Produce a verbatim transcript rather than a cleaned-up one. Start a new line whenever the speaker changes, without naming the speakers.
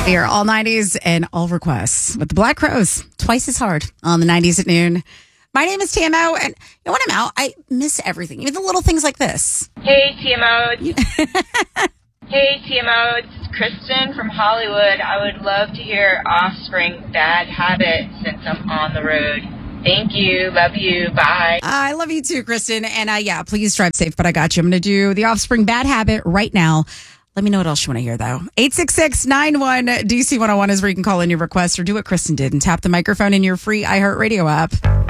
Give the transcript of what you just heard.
Here, all nineties and all requests with the Black Crowes, twice as hard on the nineties at noon. My name is T M O, and you know, when I'm out, I miss everything, even the little things like this.
Hey, T M O. Hey, T M O. It's Kristen from Hollywood. I would love to hear Offspring Bad Habit since I'm on the road. Thank you. Love you. Bye.
I love you too, Kristen. And uh, yeah, please drive safe, but I got you. I'm going to do the Offspring Bad Habit right now. Let me know what else you want to hear, though. eight six six, nine one, D C one oh one is where you can call in your request or do what Kristen did and tap the microphone in your free iHeartRadio app.